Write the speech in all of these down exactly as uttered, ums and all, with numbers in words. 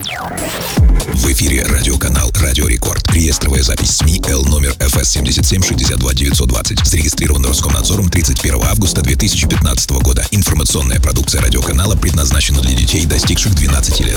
В эфире радиоканал «Радио Рекорд». Реестровая запись СМИ Л номер эф эс семь семь шесть два девять двадцать. Зарегистрирован Роскомнадзором тридцать первого августа две тысячи пятнадцатого года. Информационная продукция радиоканала предназначена для детей, достигших двенадцати лет.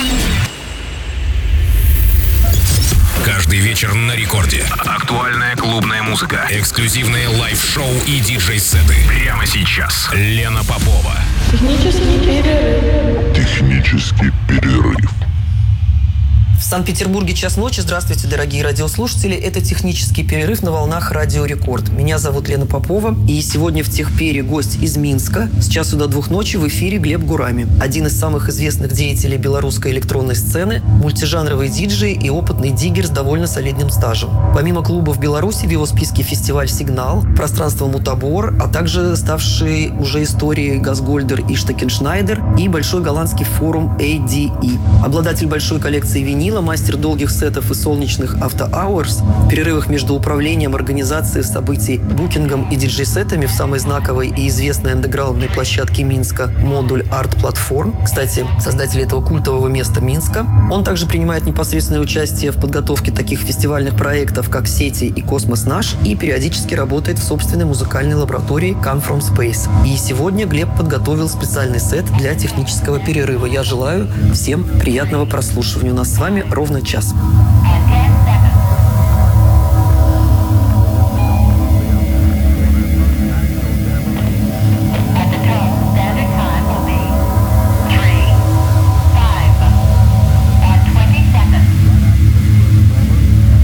Каждый вечер на Рекорде. Актуальная клубная музыка. Эксклюзивные лайв-шоу и диджей-сеты. Прямо сейчас. Лена Попова. Технический перерыв. Технический перерыв. В Санкт-Петербурге час ночи. Здравствуйте, дорогие радиослушатели. Это технический перерыв на волнах Радио Рекорд. Меня зовут Лена Попова. И сегодня в Техпере гость из Минска. С часу до двух ночи в эфире Глеб Гурами. Один из самых известных деятелей белорусской электронной сцены, мультижанровый диджей и опытный диггер с довольно солидным стажем. Помимо клуба в Беларуси, в его списке фестиваль «Сигнал», пространство «Мутабор», а также ставшие уже историей Газгольдер и Штекеншнайдер и большой голландский форум эй ди и. Обладатель большой коллекции винила, мастер долгих сетов и солнечных авто-аурс, в перерывах между управлением организацией событий, букингом и диджей-сетами в самой знаковой и известной андеграундной площадке Минска модуль Art Platform. Кстати, создатель этого культового места Минска. Он также принимает непосредственное участие в подготовке таких фестивальных проектов, как «Сети» и «Космос наш», и периодически работает в собственной музыкальной лаборатории Come From Space. И сегодня Глеб подготовил специальный сет для технического перерыва. Я желаю всем приятного прослушивания. У нас с вами ровно час.